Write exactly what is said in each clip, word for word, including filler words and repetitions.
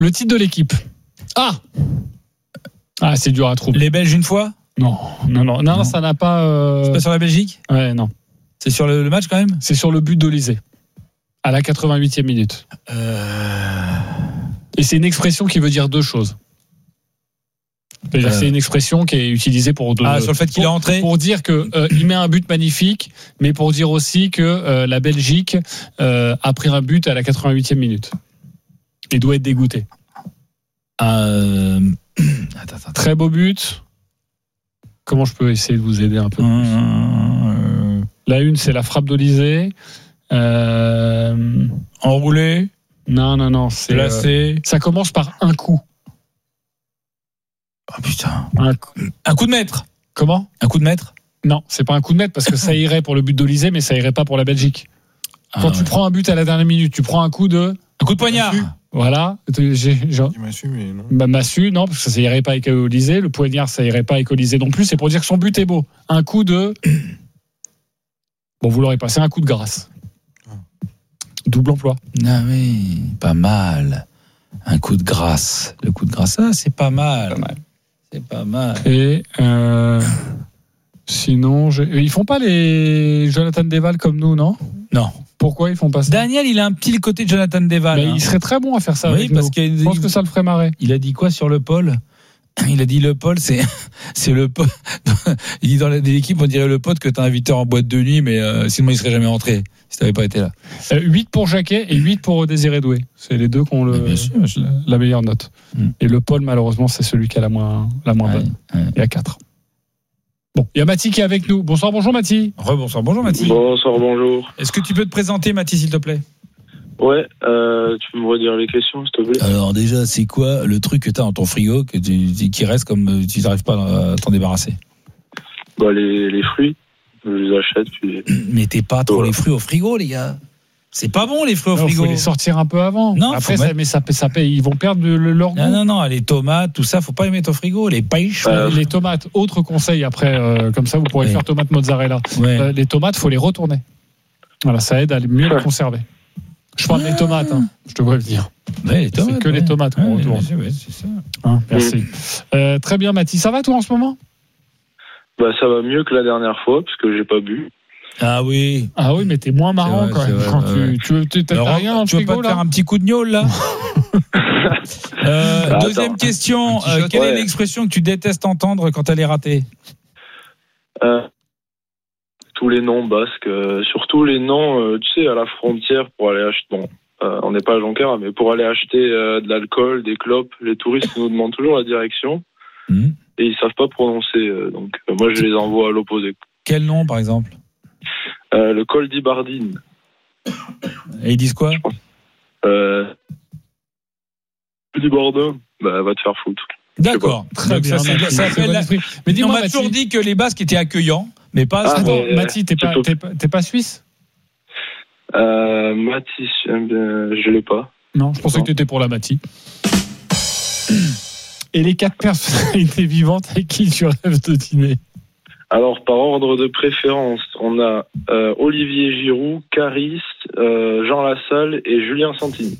Le titre de l'équipe. Ah Ah, c'est dur à trouver. Les Belges une fois ? Non, non, non, non, Non. ça n'a pas. Euh... C'est pas sur la Belgique ? Ouais, non. C'est sur le, le match quand même ? C'est sur le but d'Olysée. À la quatre-vingt-huitième minute. Euh... Et c'est une expression qui veut dire deux choses. C'est-à-dire Euh... c'est une expression qui est utilisée pour. De, Ah, sur le fait qu'il pour, est entré ? Pour dire qu'il euh, met un but magnifique, mais pour dire aussi que euh, la Belgique euh, a pris un but à la quatre-vingt-huitième minute. Et doit être dégoûté. Euh... Attends, attends. Très beau but. Comment je peux essayer de vous aider un peu plus ? Euh... La une, c'est la frappe d'Olysée. Euh... Enroulé ? Non, non, non. C'est, Placé ? euh... Ça commence par un coup. Oh putain. Un coup. Un coup de maître ? Comment ? Un coup de maître ? Non, c'est pas un coup de maître parce que ça irait pour le but d'Olysée, mais ça irait pas pour la Belgique. Quand ah, tu ouais. prends un but à la dernière minute, tu prends un coup de. Un coup de poignard ? Voilà. J'ai, j'ai... Il m'a su, mais non. Bah, Massu, non, parce que ça irait pas avec Olysée. Le poignard, ça irait pas avec Olysée non plus. C'est pour dire que son but est beau. Un coup de. Bon, vous l'aurez pas. C'est un coup de grâce. Double emploi. Ah oui, pas mal. Un coup de grâce. Le coup de grâce, ah, c'est pas mal. Pas mal. C'est pas mal. Et euh, sinon, j'ai... ils font pas les Jonathan Deval comme nous, non ? Non. Pourquoi ils font pas ça ? Daniel, il a un petit côté de Jonathan Deval. Mais hein. il serait très bon à faire ça. Oui, avec parce nous. qu'il Je pense que ça le ferait marrer. Il a dit quoi sur le pôle ? Il a dit le pôle, c'est c'est le pote. Il dit dans l'équipe, on dirait le pote que t'as invité en boîte de nuit, mais euh, sinon il serait jamais rentré si t'avais pas été là. Euh, huit pour Jacquet et huit pour Désiré Doué. C'est les deux qui ont le, bien sûr, la, la meilleure note. Mm. Et le Paul, malheureusement, c'est celui qui a la moins, la moins Ouais, bonne. ouais. Il y a quatre. Bon, il y a Mathie qui est avec nous. Bonsoir, bonjour Mathie. Rebonsoir, bonjour Mathis. Bonsoir, bonjour. Est-ce que tu peux te présenter Mathis, s'il te plaît ? Ouais, euh, tu peux me redire les questions, s'il te plaît ? Alors déjà, c'est quoi le truc que t'as dans ton frigo que tu, qui reste comme tu n'arrives pas à t'en débarrasser ? Bah, les, les fruits, je les achète, puis... Mettez pas trop Ouais. les fruits au frigo, les gars. C'est pas bon les fruits au Il frigo. faut les sortir un peu avant. Non, Après, faut ça, mettre- mais ça, ça, ça, ils vont perdre le- le- leur goût. Non, non, non, les tomates, tout ça, faut pas les mettre au frigo. Les pêches. Euh, Les tomates, autre conseil après, euh, comme ça vous pourrez Ouais. faire tomate mozzarella. Ouais. Euh, les tomates, faut les retourner. Voilà, ça aide à mieux les conserver. Je parle des tomates, hein, je te vois le dire. Ouais, les tomates, C'est que ouais. les tomates qu'on Ouais, retourne. bien sûr, ouais, c'est ça. Hein, merci. Euh, très bien, Mathis. Ça va toi en ce moment ? Bah, ça va mieux que la dernière fois, parce que j'ai pas bu. Ah oui. Ah oui, mais t'es moins marrant C'est vrai, quand c'est même. vrai, Quand ouais, tu, tu, tu, t'as Alors, rien dans le tu veux pas frigo te faire là ? un petit coup de gnôle là euh, Attends. Deuxième question. Un petit Euh, shot. quelle est Ouais. l'expression que tu détestes entendre quand elle est ratée ? Euh, tous les noms basques, euh, surtout les noms, euh, tu sais, à la frontière pour aller acheter... Bon, euh, on n'est pas à Jonquière, mais pour aller acheter euh, de l'alcool, des clopes, les touristes nous demandent toujours la direction, Hmm. et ils savent pas prononcer, euh, donc euh, moi je les envoie à l'opposé. Quel nom par exemple ? Euh, le col d'Ibardine. Et ils disent quoi ? Euh... d'Ibardin, bah va te faire foutre. D'accord. Très Donc bien. ça, c'est- Mathis, ça très s'appelle bon la- esprit. Mais on dis-moi, m'a toujours Mathis, dit que les Basques étaient accueillants, mais pas. Ah, attends, mais, Mathis, t'es c'est pas, tout. t'es pas, t'es pas suisse ? Euh, Mathis, euh, je l'ai pas. Non, je pensais Non. que t'étais pour la Mathis. Et les quatre personnalités vivantes avec qui tu rêves de dîner ? Alors, par ordre de préférence, on a euh, Olivier Giroud, Caris, euh, Jean Lassalle et Julien Santini.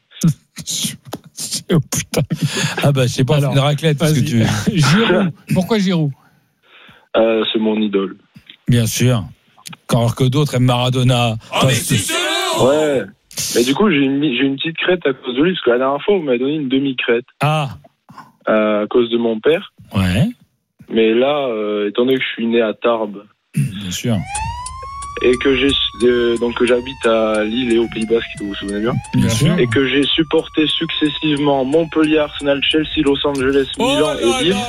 Oh putain. Ah bah je sais pas, Alors, une raclette parce que Vas-y. tu. Giroud. Pourquoi Giroud ? Euh, c'est mon idole. Bien sûr. Alors que d'autres aiment Maradona. Oh, mais si c'est Ouais. Mais du coup, j'ai une, j'ai une petite crête à cause de lui, parce que la dernière fois, vous m'avez donné une demi-crête Ah. euh, à cause de mon père. Ouais. Mais là, euh, étant donné que je suis né à Tarbes Bien sûr. et que j'ai euh, donc que j'habite à Lille et au Pays Basque, si vous vous souvenez bien, Bien sûr. et que j'ai supporté successivement Montpellier, Arsenal, Chelsea, Los Angeles, Milan et Lille.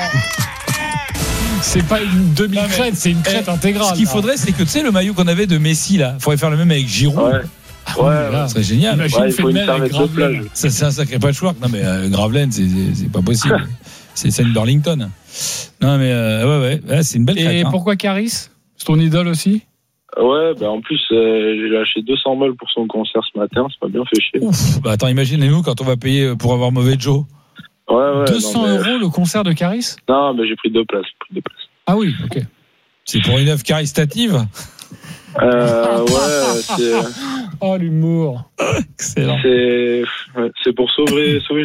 C'est pas une demi-crête, c'est une crête Eh, intégrale. Ce qu'il là. faudrait, c'est que tu sais, le maillot qu'on avait de Messi, là, il faudrait faire le même avec Giroud. Ouais. Ah, Ouais, mais là, Ce serait génial. Imagine, Ouais, il fait faut le une même avec serviette de Gravelaine. plage. Ça, c'est un sacré patchwork. Non, mais euh, Gravelaine, c'est, c'est, c'est pas possible. c'est Saint Burlington. Non, mais euh, ouais, ouais, ouais, c'est une belle crête. Et hein. pourquoi Caris ? C'est ton idole aussi ? Ouais, bah en plus, euh, j'ai lâché deux cents balles pour son concert ce matin, ça m'a bien fait chier. Ouf. Bah, attends, imaginez-nous quand on va payer pour avoir mauvais Joe. Ouais, ouais. deux cents non, mais... euros le concert de Caris ? Non, mais j'ai pris deux places. J'ai pris deux places. Ah oui, ok. C'est pour une œuvre caritative. Euh, ouais, c'est, Oh, l'humour. Excellent. c'est, ouais, c'est pour sauver, sauver